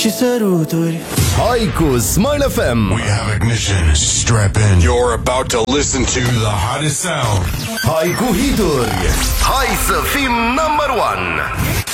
și săruturi. Hai cu Smile FM. We have ignition. Strap in. You're about to listen to the hottest sound. Hai cu hituri. Hai să fim number one.